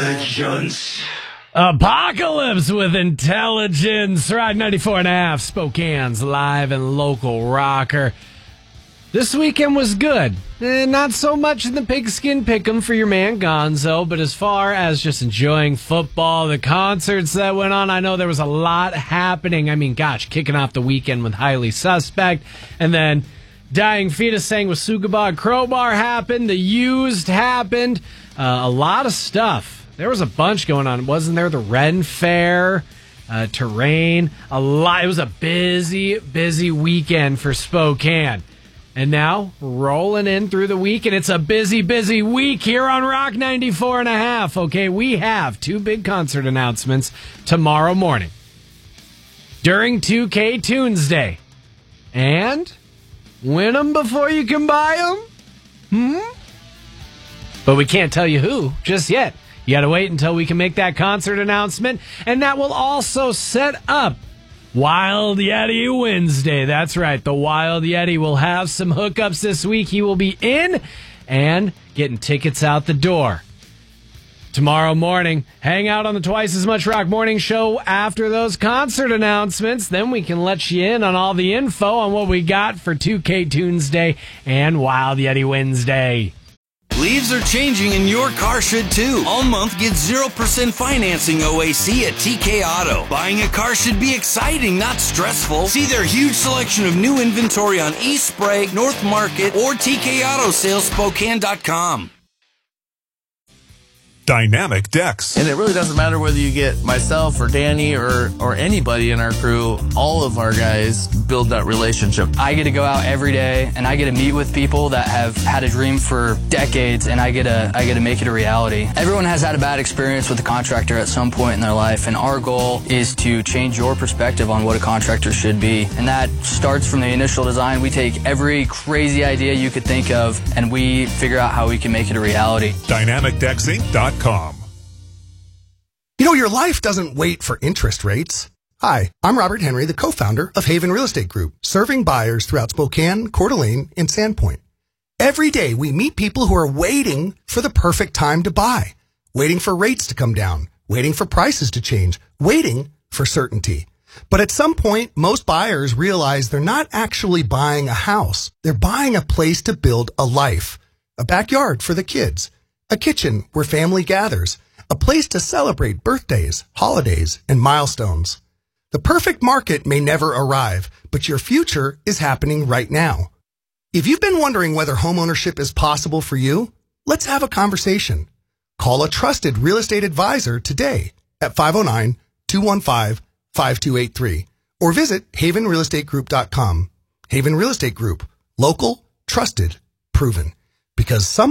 intelligence. Apocalypse with intelligence. Ride 94.5, Spokane's live and local rocker. This weekend was good. Not so much in the pigskin pick'em for your man Gonzo, but as far as just enjoying football, the concerts that went on, I know there was a lot happening. I mean, gosh, kicking off the weekend with Highly Suspect, and then Dying Fetus sang with Sugabog Crowbar happened, The Used happened, a lot of stuff. There was a bunch going on. Wasn't there the Ren Fair, Terrain? A lot. It was a busy weekend for Spokane. And now, rolling in through the week, and it's a busy week here on Rock 94.5. Okay, we have two big concert announcements tomorrow morning during 2K Tuesday. And win them before you can buy them? But we can't tell you who just yet. You got to wait until we can make that concert announcement, and that will also set up Wild Yeti Wednesday. That's right. The Wild Yeti will have some hookups this week. He will be in and getting tickets out the door. Tomorrow morning, hang out on the Twice as Much Rock Morning Show after those concert announcements. Then we can let you in on all the info on what we got for 2K Tuesday and Wild Yeti Wednesday. Leaves are changing and your car should too. All month, get 0% financing OAC at TK Auto. Buying a car should be exciting, not stressful. See their huge selection of new inventory on East Sprague, North Market, or TKAutoSalesSpokane.com. Dynamic Decks. And it really doesn't matter whether you get myself or Danny or anybody in our crew. All of our guys build that relationship. I get to go out every day and I get to meet with people that have had a dream for decades, and I get to make it a reality. Everyone has had a bad experience with a contractor at some point in their life, and our goal is to change your perspective on what a contractor should be. And that starts from the initial design. We take every crazy idea you could think of and we figure out how we can make it a reality. DynamicDecksInc.com. You know, your life doesn't wait for interest rates. Hi, I'm Robert Henry, the co-founder of Haven Real Estate Group, serving buyers throughout Spokane, Coeur d'Alene, and Sandpoint. Every day, we meet people who are waiting for the perfect time to buy, waiting for rates to come down, waiting for prices to change, waiting for certainty. But at some point, most buyers realize they're not actually buying a house. They're buying a place to build a life, a backyard for the kids, a kitchen where family gathers, a place to celebrate birthdays, holidays, and milestones. The perfect market may never arrive, but your future is happening right now. If you've been wondering whether homeownership is possible for you, let's have a conversation. Call a trusted real estate advisor today at 509-215-5283 or visit havenrealestategroup.com. Haven Real Estate Group. Local, trusted, proven. Because some